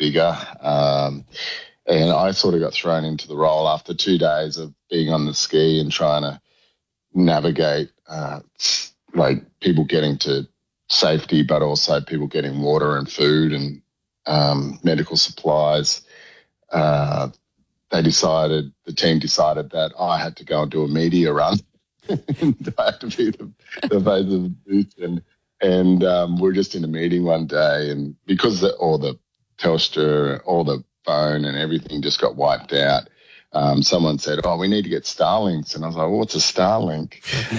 bigger. And I sort of got thrown into the role after 2 days of being on the ski and trying to navigate like people getting to safety, but also people getting water and food and medical supplies. The team decided that I had to go and do a media run. And I had to be the face of the booth. And we're just in a meeting one day, and because all the Telstra, all the phone and everything just got wiped out, someone said, we need to get Starlinks. And I was like, well, what's a Starlink?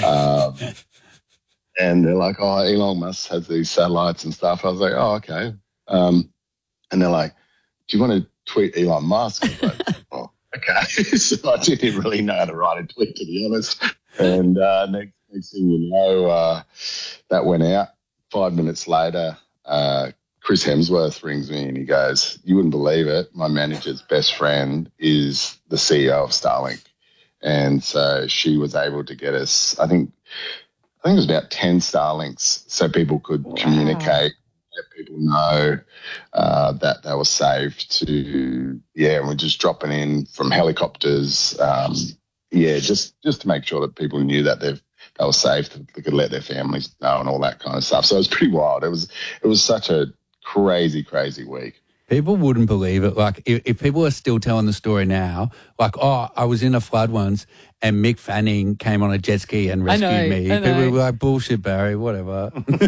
And they're like, Elon Musk has these satellites and stuff. I was like, okay. And they're like, do you want to tweet Elon Musk? I was like, okay. So I didn't really know how to write a tweet, to be honest. And next thing you know, that went out. 5 minutes later, Chris Hemsworth rings me and he goes, you wouldn't believe it, my manager's best friend is the CEO of Starlink. And so she was able to get us, I think it was about 10 Starlinks so people could communicate, let people know that they were safe and we're just dropping in from helicopters. Just to make sure that people knew that they were safe, that they could let their families know and all that kind of stuff. So it was pretty wild. It was such a crazy, crazy week. People wouldn't believe it. Like, if people are still telling the story now, like, I was in a flood once and Mick Fanning came on a jet ski and rescued me. People were like, bullshit, Barry, whatever.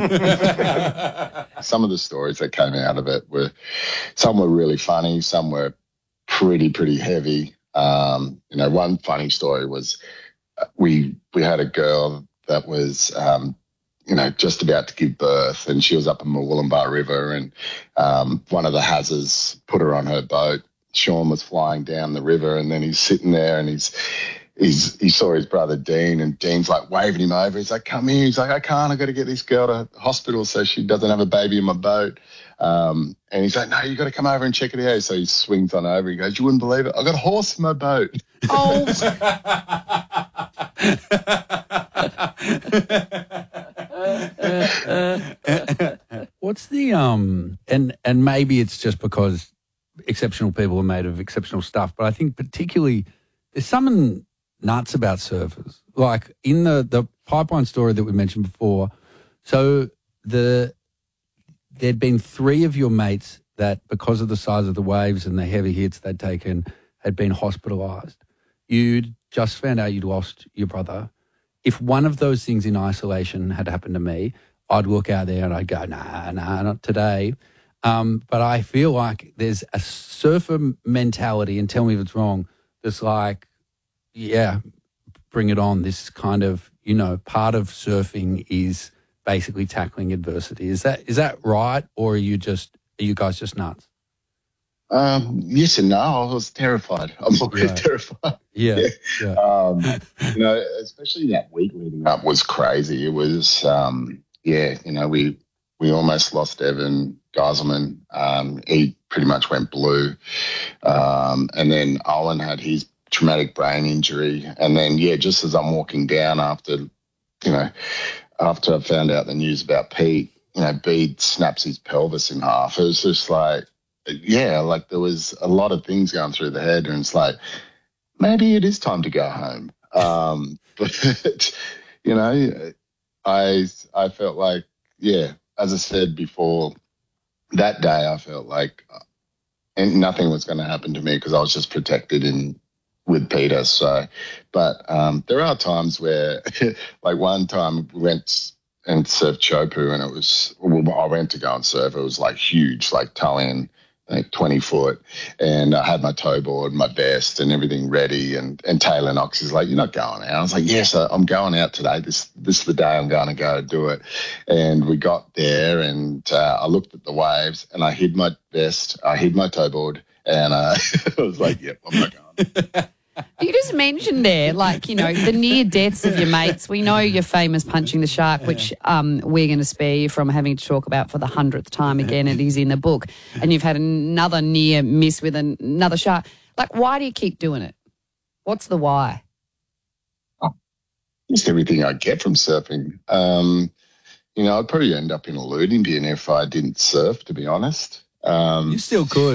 Some of the stories that came out of it some were really funny, some were pretty heavy. One funny story was we had a girl that was just about to give birth, and she was up in the Wollumbar River, and one of the Hazzers put her on her boat. Sean was flying down the river, and then he's sitting there, and he saw his brother Dean, and Dean's like waving him over. He's like, come here. He's like, I can't. I've got to get this girl to hospital so she doesn't have a baby in my boat. And he's like, no, you got to come over and check it out. So he swings on over. He goes, you wouldn't believe it, I've got a horse in my boat. Oh. What's the and maybe it's just because exceptional people are made of exceptional stuff, but I think particularly there's something nuts about surfers. Like in the pipeline story that we mentioned before, so there'd been 3 of your mates that, because of the size of the waves and the heavy hits they'd taken, had been hospitalised. You'd just found out you'd lost your brother. If one of those things in isolation had happened to me, I'd look out there and I'd go, nah, not today. But I feel like there's a surfer mentality, and tell me if it's wrong, that's like, yeah, bring it on. This kind of, part of surfing is basically tackling adversity. Is that right, or are you guys just nuts? Yes and no. I was terrified. I'm always terrified. Yeah. Especially that week leading up was crazy. It was, we almost lost Evan Geiselman. He pretty much went blue. And then Owen had his traumatic brain injury. And then, just as I'm walking down after I found out the news about Pete, Bede snaps his pelvis in half. It was just like, there was a lot of things going through the head, and it's like, maybe it is time to go home. But I felt like, as I said before, that day I felt like nothing was going to happen to me because I was just protected with Peter. So, but there are times where, like one time we went and surfed Chopu, and I went to go and surf. It was like huge, like toe-in, like 20 foot, and I had my toe board, my vest and everything ready, and Taylor Knox is like, you're not going out. I was like, yes, I'm going out today. This is the day I'm going to go do it. And we got there, and I looked at the waves, and I hid my vest, I hid my toe board, and I was like, yep, I'm not going. You just mentioned there, the near deaths of your mates. We know you're famous punching the shark, which we're going to spare you from having to talk about for the 100th time again. It is in the book. And you've had another near miss with another shark. Like, why do you keep doing it? What's the why? Just everything I get from surfing. I'd probably end up in a loading bin if I didn't surf, to be honest. You still could.